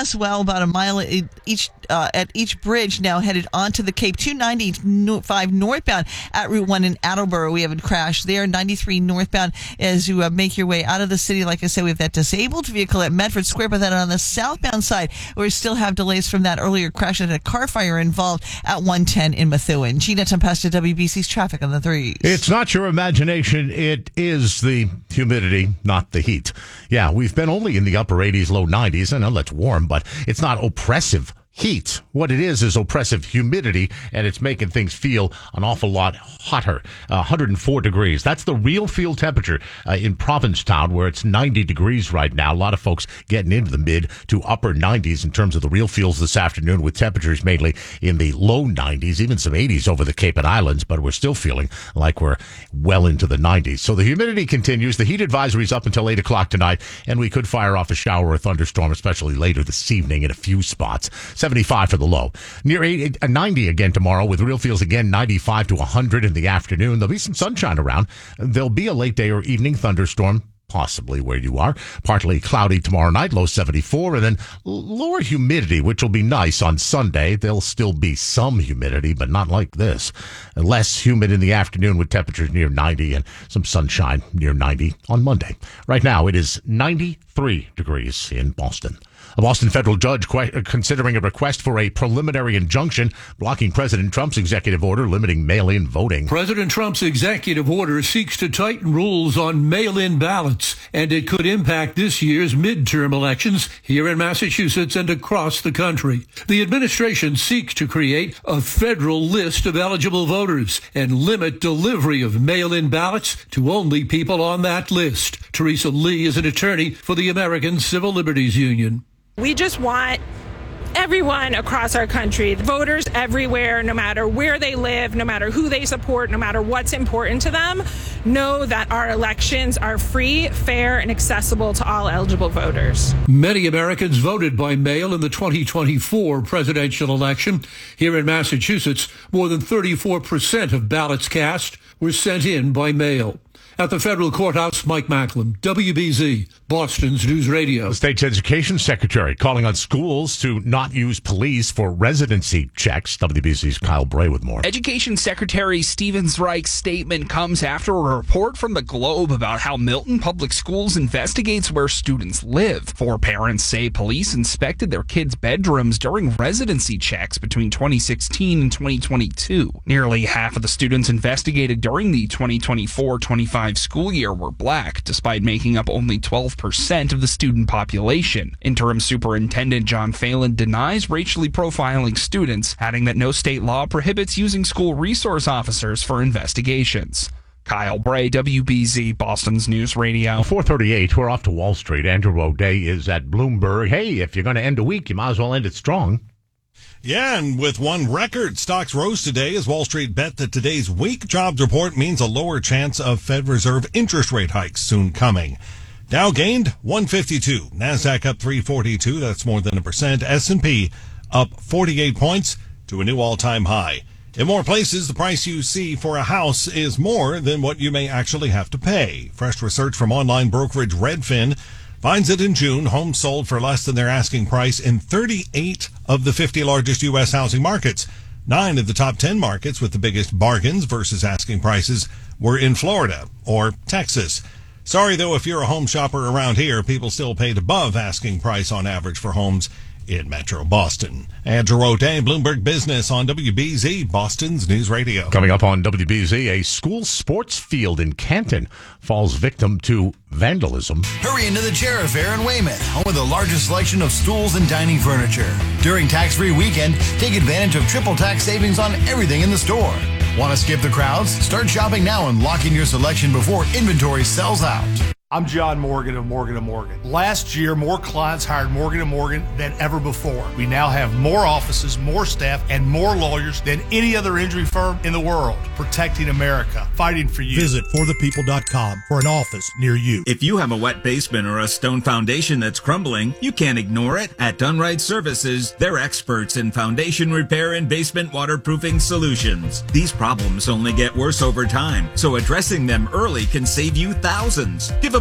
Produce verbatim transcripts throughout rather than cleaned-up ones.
as well, about a mile at each uh, at each bridge now headed onto the Cape. two ninety-five northbound at Route one in Attleboro. We have a crash there. ninety-three northbound as you uh, make your way out of the city. Like I said, we have that disabled vehicle at Medford Square, but then on the southbound side, we still have delays from that earlier crash and a car fire involved at one ten in Methuen. Gina Tempesta, W B C's traffic on the threes. It's not your imagination. It is the humidity, not the heat. Yeah, we've been only in the upper eighties, low nineties. I know that's warm, but it's not oppressive heat. What it is is oppressive humidity, and it's making things feel an awful lot hotter. Uh, one hundred four degrees. That's the real field temperature uh, in Provincetown, where it's ninety degrees right now. A lot of folks getting into the mid to upper nineties in terms of the real fields this afternoon, with temperatures mainly in the low nineties, even some eighties over the Cape and Islands, but we're still feeling like we're well into the nineties. So the humidity continues. The heat advisory is up until eight o'clock tonight, and we could fire off a shower or thunderstorm, especially later this evening in a few spots. seventy-five for the low. Near eighty, ninety again tomorrow, with real feels again ninety-five to one hundred in the afternoon. There'll be some sunshine around. There'll be a late day or evening thunderstorm, possibly where you are. Partly cloudy tomorrow night, low seventy-four, and then lower humidity, which will be nice on Sunday. There'll still be some humidity, but not like this. Less humid in the afternoon with temperatures near ninety and some sunshine near ninety on Monday. Right now, it is ninety-three degrees in Boston. A Boston federal judge que- considering a request for a preliminary injunction blocking President Trump's executive order limiting mail-in voting. President Trump's executive order seeks to tighten rules on mail-in ballots, and it could impact this year's midterm elections here in Massachusetts and across the country. The administration seeks to create a federal list of eligible voters and limit delivery of mail-in ballots to only people on that list. Teresa Lee is an attorney for the American Civil Liberties Union. We just want everyone across our country, voters everywhere, no matter where they live, no matter who they support, no matter what's important to them, know that our elections are free, fair, and accessible to all eligible voters. Many Americans voted by mail in the twenty twenty-four presidential election. Here in Massachusetts, more than thirty-four percent of ballots cast were sent in by mail. At the federal courthouse, Mike Macklin, W B Z, Boston's News Radio. The state's education secretary calling on schools to not use police for residency checks. W B Z's Kyle Bray with more. Education Secretary Stephen Reich's statement comes after a report from the Globe about how Milton Public Schools investigates where students live. Four parents say police inspected their kids' bedrooms during residency checks between twenty sixteen and twenty twenty-two. Nearly half of the students investigated during the twenty twenty-four twenty-five school year were black, despite making up only twelve percent of the student population. Interim Superintendent John Phelan denies racially profiling students, adding that no state law prohibits using school resource officers for investigations. Kyle Bray, W B Z, Boston's News Radio. four thirty-eight, we're off to Wall Street. Andrew O'Day is at Bloomberg. Hey, if you're going to end a week, you might as well end it strong. Yeah, and with one record, stocks rose today as Wall Street bet that today's weak jobs report means a lower chance of Fed Reserve interest rate hikes soon coming. Dow gained one fifty-two, NASDAQ up three forty-two, that's more than a percent, S and P up forty-eight points to a new all-time high. In more places, the price you see for a house is more than what you may actually have to pay. Fresh research from online brokerage Redfin finds that in June, homes sold for less than their asking price in thirty-eight of the fifty largest U S housing markets. Nine of the top ten markets with the biggest bargains versus asking prices were in Florida or Texas. Sorry, though, if you're a home shopper around here, people still paid above asking price on average for homes in Metro Boston. Andrew O'Day, Bloomberg Business on W B Z, Boston's News Radio. Coming up on W B Z, a school sports field in Canton falls victim to vandalism. Hurry into the Chair Fair in Weymouth, home of the largest selection of stools and dining furniture. During tax-free weekend, take advantage of triple tax savings on everything in the store. Want to skip the crowds? Start shopping now and lock in your selection before inventory sells out. I'm John Morgan of Morgan and Morgan. Last year, more clients hired Morgan and Morgan than ever before. We now have more offices, more staff, and more lawyers than any other injury firm in the world. Protecting America, fighting for you. Visit for the people dot com for an office near you. If you have a wet basement or a stone foundation that's crumbling, you can't ignore it. At Dunright Services, they're experts in foundation repair and basement waterproofing solutions. These problems only get worse over time, so addressing them early can save you thousands. Give a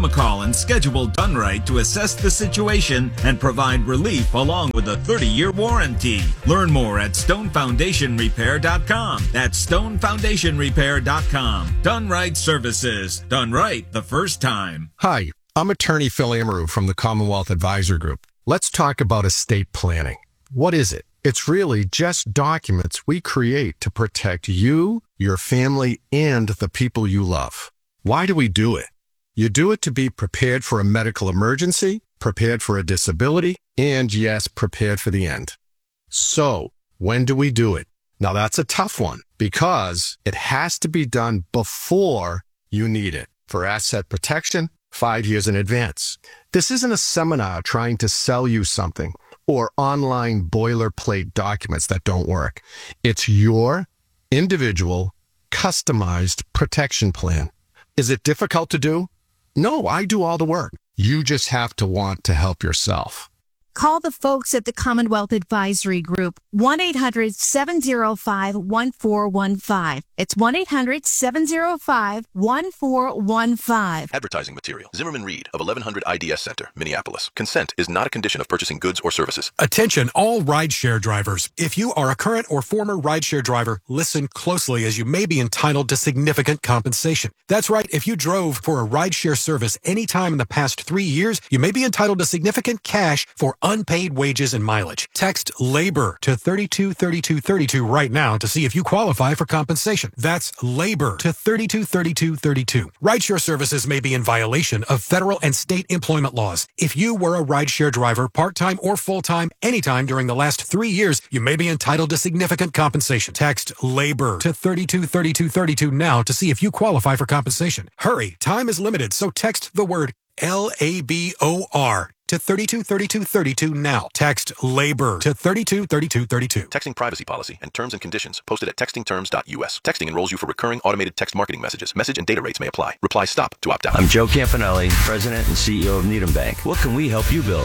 them a call and schedule Done Right to assess the situation and provide relief along with a thirty-year warranty. Learn more at stone foundation repair dot com. That's stone foundation repair dot com. Done Right Services. Done right the first time. Hi, I'm attorney Phil Amaru from the Commonwealth Advisor Group. Let's talk about estate planning. What is it? It's really just documents we create to protect you, your family, and the people you love. Why do we do it? You do it to be prepared for a medical emergency, prepared for a disability, and yes, prepared for the end. So, when do we do it? Now that's a tough one because it has to be done before you need it. For asset protection, five years in advance. This isn't a seminar trying to sell you something or online boilerplate documents that don't work. It's your individual, customized protection plan. Is it difficult to do? No, I do all the work. You just have to want to help yourself. Call the folks at the Commonwealth Advisory Group, one eight hundred seven oh five one four one five. It's one eight hundred seven oh five one four one five. Advertising material. Zimmerman Reed of eleven hundred I D S Center, Minneapolis. Consent is not a condition of purchasing goods or services. Attention all rideshare drivers. If you are a current or former rideshare driver, listen closely as you may be entitled to significant compensation. That's right. If you drove for a rideshare service anytime in the past three years, you may be entitled to significant cash for unpaid wages and mileage. Text LABOR to thirty-two thirty-two thirty-two right now to see if you qualify for compensation. That's LABOR to thirty-two thirty-two thirty-two. Rideshare services may be in violation of federal and state employment laws. If you were a rideshare driver, part-time or full-time, anytime during the last three years, you may be entitled to significant compensation. Text LABOR to thirty-two thirty-two thirty-two now to see if you qualify for compensation. Hurry, time is limited, so text the word L A B O R to thirty-two thirty-two thirty-two now. Text LABOR to thirty-two thirty-two thirty-two. Texting privacy policy and terms and conditions posted at texting terms dot U S. Texting enrolls you for recurring automated text marketing messages. Message and data rates may apply. Reply stop to opt out. I'm Joe Campanelli, President and C E O of Needham Bank. What can we help you build?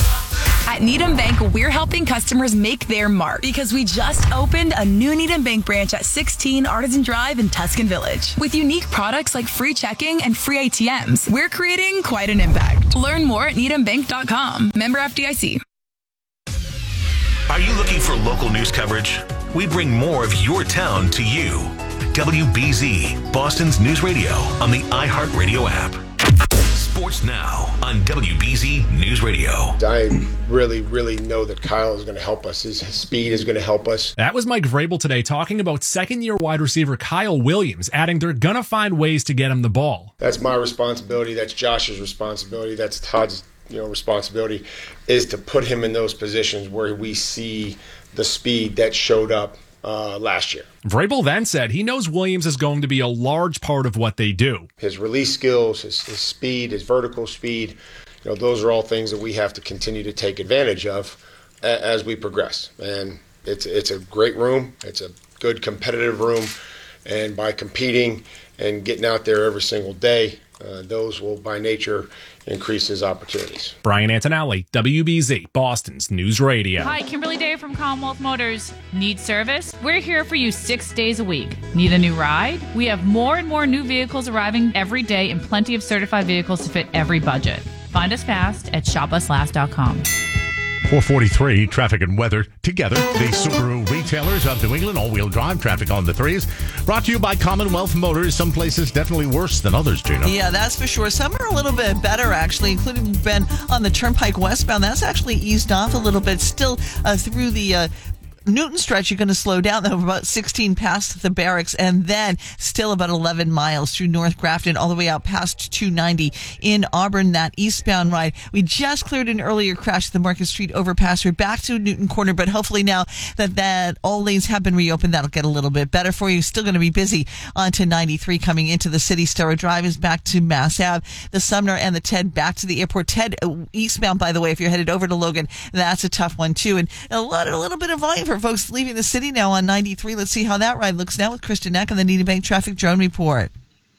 At Needham Bank, we're helping customers make their mark because we just opened a new Needham Bank branch at sixteen Artisan Drive in Tuscan Village. With unique products like free checking and free A T Ms, we're creating quite an impact. Learn more at needham bank dot com. Member F D I C. Are you looking for local news coverage? We bring more of your town to you. W B Z, Boston's news radio on the iHeartRadio app. Sports now on W B Z News Radio. I really, really know that Kyle is going to help us. His speed is going to help us. That was Mike Vrabel today talking about second-year wide receiver Kyle Williams, adding they're going to find ways to get him the ball. That's my responsibility. That's Josh's responsibility. That's Todd's you know, responsibility, is to put him in those positions where we see the speed that showed up Uh, last year. Vrabel then said he knows Williams is going to be a large part of what they do. His release skills, his, his speed, his vertical speed, you know, those are all things that we have to continue to take advantage of a, as we progress. And it's it's a great room. It's a good competitive room. And by competing and getting out there every single day, uh, those will by nature increase his opportunities. Brian Antonelli, W B Z, Boston's News Radio. Hi, Kimberly Day from Commonwealth Motors. Need service? We're here for you six days a week. Need a new ride? We have more and more new vehicles arriving every day and plenty of certified vehicles to fit every budget. Find us fast at shop us last dot com. four forty-three, traffic and weather together. The Subaru retailers of New England, all-wheel drive traffic on the threes. Brought to you by Commonwealth Motors. Some places definitely worse than others, Gina. Yeah, that's for sure. Some are a little bit better, actually, including Ben on the Turnpike westbound. That's actually eased off a little bit. Still uh, through the Uh, Newton stretch, you're going to slow down, though, about sixteen past the barracks, and then still about eleven miles through North Grafton, all the way out past two ninety in Auburn, that eastbound ride. We just cleared an earlier crash at the Market Street overpass. We're back to Newton Corner, but hopefully now that, that all lanes have been reopened, that'll get a little bit better for you. Still going to be busy onto ninety-three coming into the city. Star Drive is back to Mass Ave. The Sumner and the Ted back to the airport. Ted uh, eastbound, by the way, if you're headed over to Logan, that's a tough one, too. And a, lot, a little bit of volume for folks leaving the city now on ninety-three. Let's see how that ride looks now with Kristen Eck and the Needham Bank Traffic Drone Report.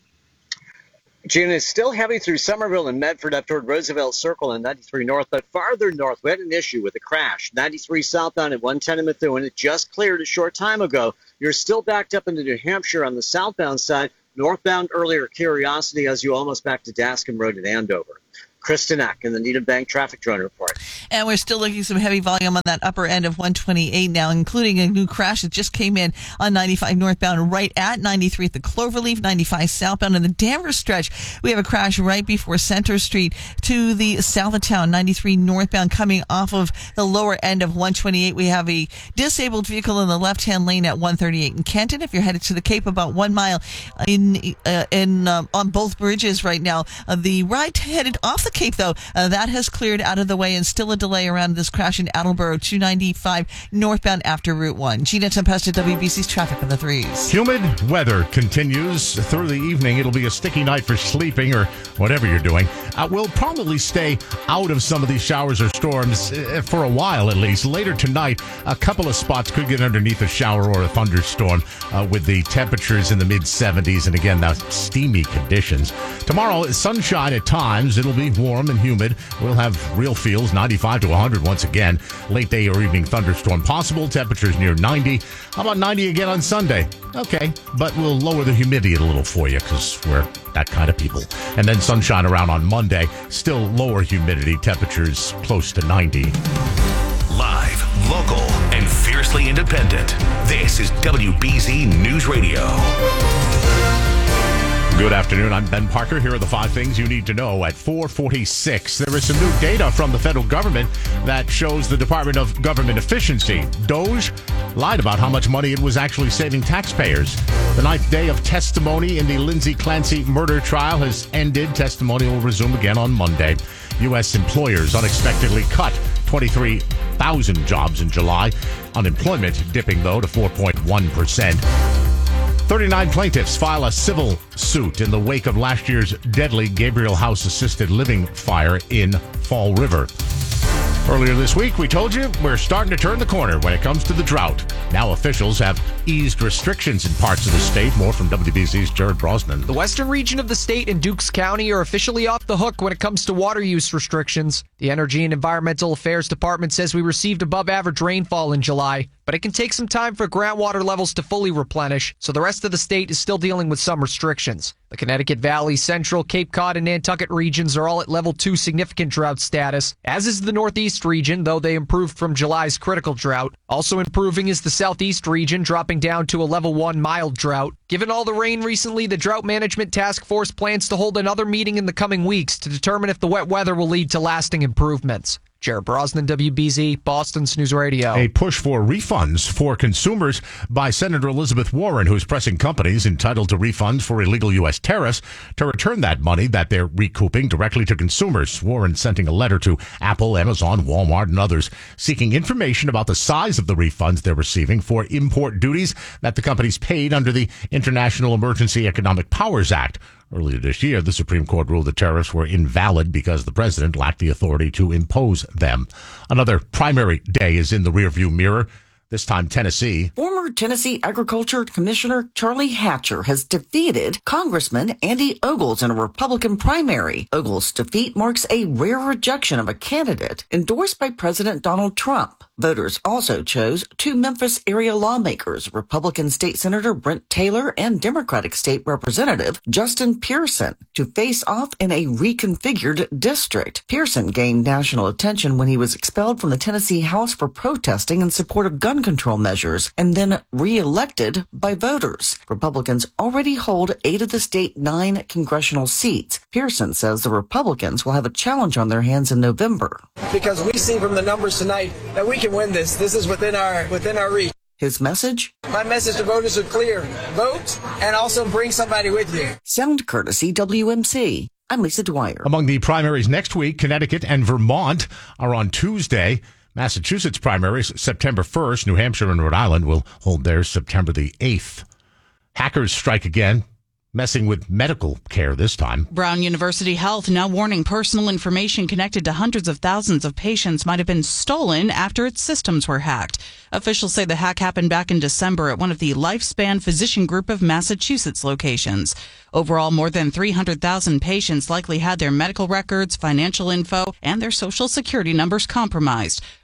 Gina, is still heavy through Somerville and Medford up toward Roosevelt Circle and ninety-three North, but farther north, we had an issue with a crash. ninety-three southbound at one ten in Methuen. It just cleared a short time ago. You're still backed up into New Hampshire on the southbound side, Northbound earlier Curiosity as you almost back to Daskin Road in Andover. Kristen Eck in the Needham Bank Traffic Drone Report. And we're still looking at some heavy volume on that upper end of one twenty-eight now, including a new crash that just came in on ninety-five northbound right at ninety-three at the Cloverleaf, ninety-five southbound in the Danvers stretch. We have a crash right before Center Street to the south of town, ninety-three northbound coming off of the lower end of one twenty-eight. We have a disabled vehicle in the left-hand lane at one thirty-eight in Kenton. If you're headed to the Cape, about one mile in uh, in uh, on both bridges right now. Uh, the ride headed off the Cape, though, uh, that has cleared out of the way, and still a delay around this crash in Attleboro, two ninety-five northbound after Route one. Gina Tempesta, W B C's traffic on the threes. Humid weather continues through the evening. It'll be a sticky night for sleeping or whatever you're doing. Uh, we'll probably stay out of some of these showers or storms uh, for a while at least. Later tonight, a couple of spots could get underneath a shower or a thunderstorm uh, with the temperatures in the mid seventies, and again, now steamy conditions. Tomorrow, sunshine at times. It'll be warm and humid. We'll have real feels, ninety-five to one hundred once again. Late day or evening thunderstorm possible. Temperatures near ninety. How about ninety again on Sunday? Okay, but we'll lower the humidity a little for you because we're that kind of people. And then sunshine around on Monday. Still lower humidity. Temperatures close to ninety. Live, local, and fiercely independent. This is W B Z News Radio. Good afternoon. I'm Ben Parker. Here are the five things you need to know at four forty-six. There is some new data from the federal government that shows the Department of Government Efficiency, DOGE, lied about how much money it was actually saving taxpayers. The ninth day of testimony in the Lindsay Clancy murder trial has ended. Testimony will resume again on Monday. U S employers unexpectedly cut twenty-three thousand jobs in July. Unemployment dipping, though, to four point one percent. thirty-nine plaintiffs file a civil suit in the wake of last year's deadly Gabriel House assisted living fire in Fall River. Earlier this week, we told you we're starting to turn the corner when it comes to the drought. Now officials have eased restrictions in parts of the state. More from W B C's Jared Brosnan. The western region of the state and Dukes County are officially off the hook when it comes to water use restrictions. The Energy and Environmental Affairs Department says we received above average rainfall in July, but it can take some time for groundwater levels to fully replenish, so the rest of the state is still dealing with some restrictions. The Connecticut Valley, Central, Cape Cod, and Nantucket regions are all at level two significant drought status, as is the Northeast region, though they improved from July's critical drought. Also improving is the Southeast region, dropping down to a level one mild drought. Given all the rain recently, the Drought Management Task Force plans to hold another meeting in the coming weeks to determine if the wet weather will lead to lasting improvements. Jared Brosnan, W B Z, Boston's News Radio. A push for refunds for consumers by Senator Elizabeth Warren, who's pressing companies entitled to refunds for illegal U S tariffs to return that money that they're recouping directly to consumers. Warren sending a letter to Apple, Amazon, Walmart, and others seeking information about the size of the refunds they're receiving for import duties that the companies paid under the International Emergency Economic Powers Act. Earlier this year, the Supreme Court ruled the tariffs were invalid because the president lacked the authority to impose them. Another primary day is in the rearview mirror. This time, Tennessee. Former Tennessee Agriculture Commissioner Charlie Hatcher has defeated Congressman Andy Ogles in a Republican primary. Ogles' defeat marks a rare rejection of a candidate endorsed by President Donald Trump. Voters also chose two Memphis area lawmakers, Republican State Senator Brent Taylor and Democratic State Representative Justin Pearson, to face off in a reconfigured district. Pearson gained national attention when he was expelled from the Tennessee House for protesting in support of gun control measures and then re-elected by voters. Republicans already hold eight of the state nine congressional seats. Pearson says the Republicans will have a challenge on their hands in November. Because we see from the numbers tonight that we can win this. This is within our within our reach. His message? My message to voters are clear. Vote and also bring somebody with you. Sound courtesy W M C. I'm Lisa Dwyer. Among the primaries next week, Connecticut and Vermont are on Tuesday. Massachusetts primaries September first. New Hampshire and Rhode Island will hold theirs September the eighth. Hackers strike again, messing with medical care this time. Brown University Health now warning personal information connected to hundreds of thousands of patients might have been stolen after its systems were hacked. Officials say the hack happened back in December at one of the Lifespan Physician Group of Massachusetts locations. Overall, more than three hundred thousand patients likely had their medical records, financial info, and their social security numbers compromised.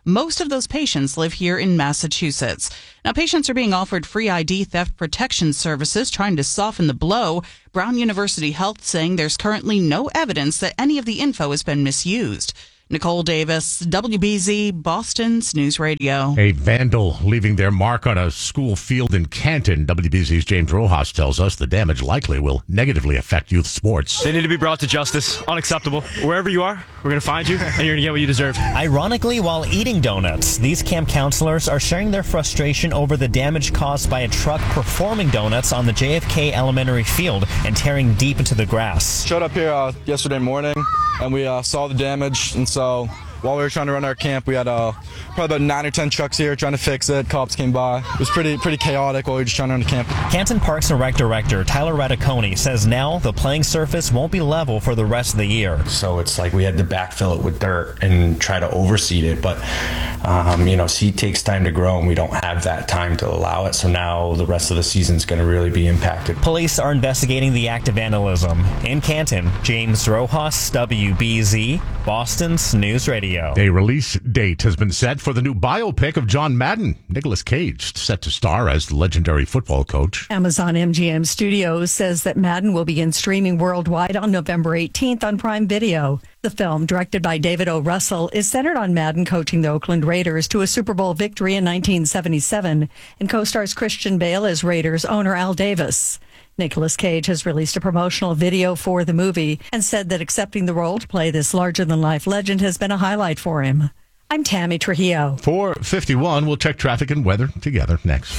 Most of those patients live here in Massachusetts. Now, patients are being offered free I D theft protection services, trying to soften the blow. Brown University Health saying there's currently no evidence that any of the info has been misused. Nicole Davis, W B Z, Boston's News Radio. A vandal leaving their mark on a school field in Canton. W B Z's James Rojas tells us the damage likely will negatively affect youth sports. They need to be brought to justice. Unacceptable. Wherever you are, we're going to find you, and you're going to get what you deserve. Ironically, while eating donuts, these camp counselors are sharing their frustration over the damage caused by a truck performing donuts on the J F K Elementary field and tearing deep into the grass. Showed up here uh, yesterday morning, and we uh, saw the damage, and so So while we were trying to run our camp, we had uh, probably about nine or ten trucks here trying to fix it. Cops came by. It was pretty pretty chaotic while we were just trying to run the camp. Canton Parks and Rec Director Tyler Radiconi says now the playing surface won't be level for the rest of the year. So it's like we had to backfill it with dirt and try to overseed it. But, um, you know, seed takes time to grow, and we don't have that time to allow it. So now the rest of the season is going to really be impacted. Police are investigating the act of vandalism. In Canton, James Rojas, W B Z, Boston's News Radio. A release date has been set for the new biopic of John Madden. Nicolas Cage set to star as the legendary football coach. Amazon M G M Studios says that Madden will begin streaming worldwide on November eighteenth on Prime Video. The film, directed by David O. Russell, is centered on Madden coaching the Oakland Raiders to a Super Bowl victory in nineteen seventy-seven and co-stars Christian Bale as Raiders owner Al Davis. Nicolas Cage has released a promotional video for the movie and said that accepting the role to play this larger-than-life legend has been a highlight for him. I'm Tammy Trujillo. four fifty-one, we'll check traffic and weather together next.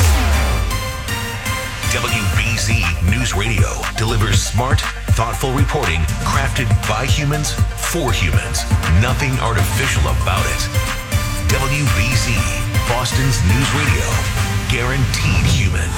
W B Z News Radio delivers smart, thoughtful reporting crafted by humans for humans. Nothing artificial about it. W B Z, Boston's News Radio. Guaranteed human.